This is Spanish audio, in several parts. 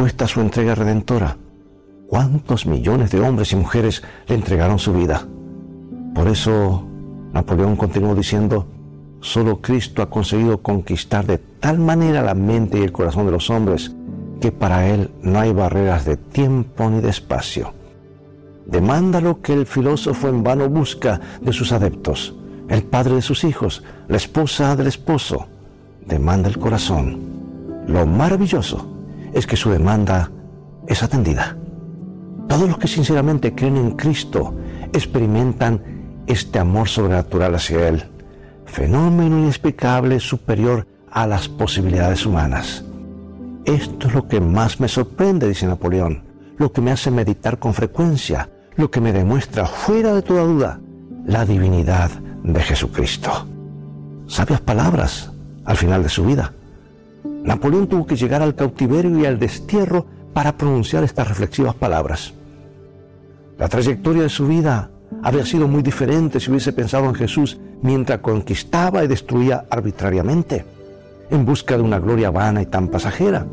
respuesta a su entrega redentora. ¿Cuántos millones de hombres y mujeres le entregaron su vida? Por eso, Napoleón continuó diciendo: solo Cristo ha conseguido conquistar de tal manera la mente y el corazón de los hombres que para Él no hay barreras de tiempo ni de espacio. Demanda lo que el filósofo en vano busca de sus adeptos, el padre de sus hijos, la esposa del esposo. Demanda el corazón. Lo maravilloso es que su demanda es atendida. Todos los que sinceramente creen en Cristo experimentan este amor sobrenatural hacia Él, fenómeno inexplicable superior a las posibilidades humanas. Esto es lo que más me sorprende, dice Napoleón, lo que me hace meditar con frecuencia, lo que me demuestra fuera de toda duda la divinidad de Jesucristo. Sabias palabras al final de su vida. Napoleón tuvo que llegar al cautiverio y al destierro para pronunciar estas reflexivas palabras. La trayectoria de su vida habría sido muy diferente si hubiese pensado en Jesús mientras conquistaba y destruía arbitrariamente, en busca de una gloria vana y tan pasajera.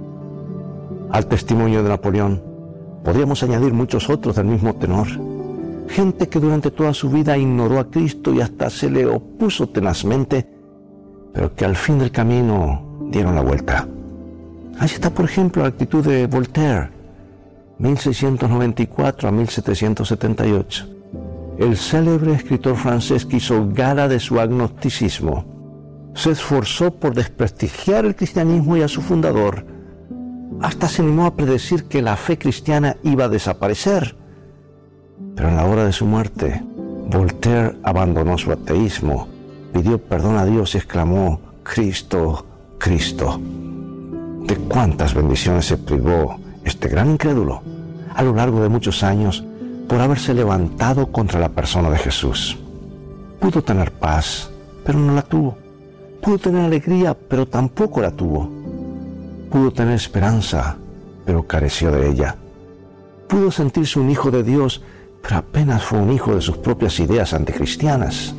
Al testimonio de Napoleón podríamos añadir muchos otros del mismo tenor. Gente que durante toda su vida ignoró a Cristo y hasta se le opuso tenazmente, pero que al fin del camino dieron la vuelta. Ahí está, por ejemplo, la actitud de Voltaire, 1694 a 1778. El célebre escritor francés que hizo gala de su agnosticismo se esforzó por desprestigiar el cristianismo y a su fundador. Hasta se animó a predecir que la fe cristiana iba a desaparecer. Pero en la hora de su muerte, Voltaire abandonó su ateísmo, pidió perdón a Dios y exclamó: Cristo, Cristo. ¿De cuántas bendiciones se privó este gran incrédulo a lo largo de muchos años por haberse levantado contra la persona de Jesús? Pudo tener paz, pero no la tuvo. Pudo tener alegría, pero tampoco la tuvo. Pudo tener esperanza, pero careció de ella. Pudo sentirse un hijo de Dios, pero apenas fue un hijo de sus propias ideas anticristianas.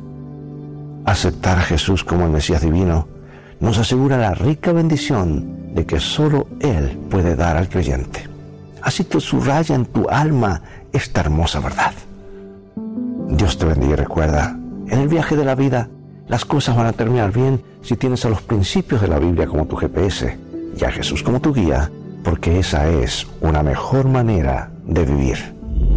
Aceptar a Jesús como el Mesías divino nos asegura la rica bendición de que solo Él puede dar al creyente. Así que subraya en tu alma esta hermosa verdad. Dios te bendiga y recuerda, en el viaje de la vida, las cosas van a terminar bien si tienes a los principios de la Biblia como tu GPS y a Jesús como tu guía, porque esa es una mejor manera de vivir.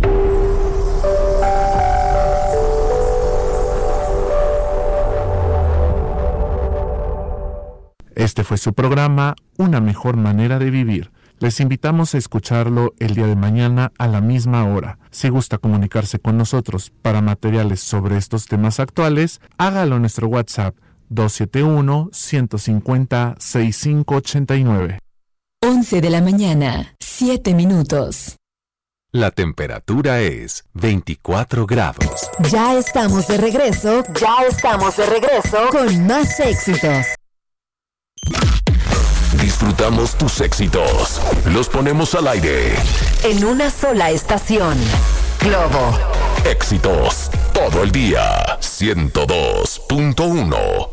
Este fue su programa, Una Mejor Manera de Vivir. Les invitamos a escucharlo el día de mañana a la misma hora. Si gusta comunicarse con nosotros para materiales sobre estos temas actuales, hágalo en nuestro WhatsApp 271-150-6589. 11 de la mañana, 7 minutos. La temperatura es 24 grados. Ya estamos de regreso con más éxitos. Disfrutamos tus éxitos. Los ponemos al aire. En una sola estación. Globo. Éxitos todo el día. 102.1